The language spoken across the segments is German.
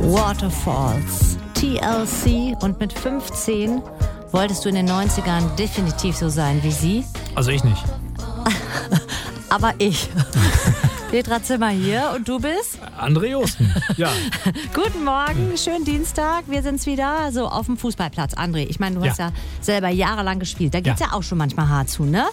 Waterfalls, TLC, und mit 15 wolltest du in den 90ern definitiv so sein wie sie. Also ich nicht. Aber ich. Petra Zimmer hier und du bist? André Osten, ja. Guten Morgen, schönen Dienstag. Wir sind's wieder so auf dem Fußballplatz. André, ich meine, du hast ja selber jahrelang gespielt. Da geht's ja auch schon manchmal hart zu, ne?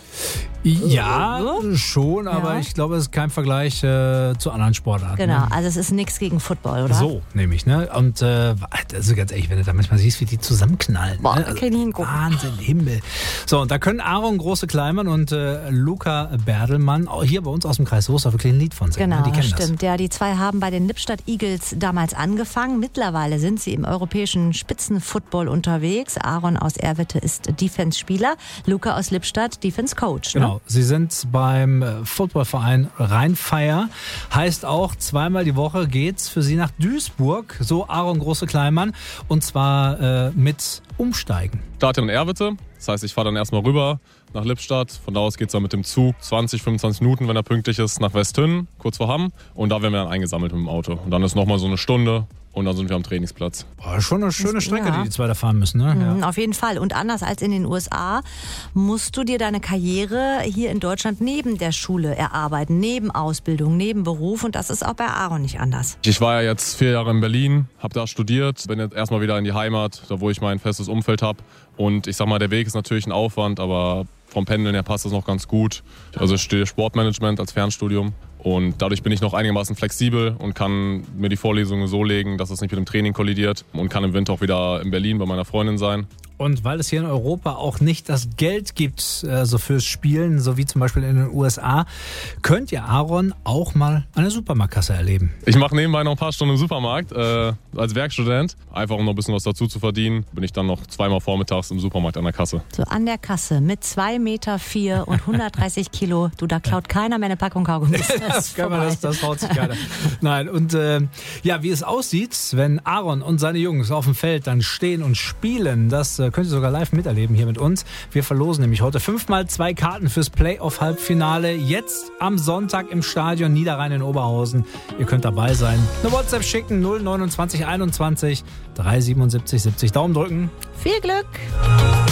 Ja, schon, aber ich glaube, es ist kein Vergleich zu anderen Sportarten. Genau, ne? also es ist nichts gegen Football, oder? So, nämlich, ne? Und also ganz ehrlich, wenn du da manchmal siehst, wie die zusammenknallen. Boah, ne? kann ich hingucken. Wahnsinn, Himmel. So, und da können Aaron Große-Kleimann und Luca Berdelmann auch hier bei uns aus dem Kreis Soest wirklich ein Lied von singen. Genau, ne? Die kennen stimmt. Ja, die zwei haben bei den Lippstadt Eagles damals angefangen. Mittlerweile sind sie im europäischen Spitzenfootball unterwegs. Aaron aus Erwitte ist Defense-Spieler, Luca aus Lippstadt Defense-Coach. Ne? Genau, sie sind beim Footballverein Rheinfeier. Heißt auch, zweimal die Woche geht's für sie nach Duisburg, so Aaron Große-Kleimann, und zwar mit Umsteigen. Stadion in Erwitte, das heißt, ich fahre dann erstmal rüber nach Lippstadt. Von da aus geht es dann mit dem Zug 20, 25 Minuten, wenn er pünktlich ist, nach Westhünnen, kurz vor Hamm. Und da werden wir dann eingesammelt mit dem Auto. Und dann ist nochmal so eine Stunde und dann sind wir am Trainingsplatz. Boah, schon eine schöne Strecke, Ja. die zwei da fahren müssen. Ne? Ja. Auf jeden Fall. Und anders als in den USA musst du dir deine Karriere hier in Deutschland neben der Schule erarbeiten, neben Ausbildung, neben Beruf. Und das ist auch bei Aaron nicht anders. Ich war ja jetzt 4 Jahre in Berlin, habe da studiert, bin jetzt erstmal wieder in die Heimat, da wo ich mein festes Umfeld habe. Und ich sag mal, der Weg ist natürlich ein Aufwand, aber vom Pendeln her passt das noch ganz gut. Also ich studiere Sportmanagement als Fernstudium. Und dadurch bin ich noch einigermaßen flexibel und kann mir die Vorlesungen so legen, dass es nicht mit dem Training kollidiert, und kann im Winter auch wieder in Berlin bei meiner Freundin sein. Und weil es hier in Europa auch nicht das Geld gibt, so fürs Spielen, so wie zum Beispiel in den USA, könnt ihr Aaron auch mal an der Supermarktkasse erleben. Ich mache nebenbei noch ein paar Stunden im Supermarkt als Werkstudent. Einfach um noch ein bisschen was dazu zu verdienen, bin ich dann noch zweimal vormittags im Supermarkt an der Kasse. So an der Kasse mit 2,4 Meter und 130 Kilo. Du, da klaut keiner mehr eine Packung Kaugummis. Das traut sich keiner. Nein, und wie es aussieht, wenn Aaron und seine Jungs auf dem Feld dann stehen und spielen, das könnt ihr sogar live miterleben hier mit uns. Wir verlosen nämlich heute 5x2 Karten fürs Playoff-Halbfinale. Jetzt am Sonntag im Stadion Niederrhein in Oberhausen. Ihr könnt dabei sein. Eine WhatsApp schicken, 029 21 377 70. Daumen drücken. Viel Glück!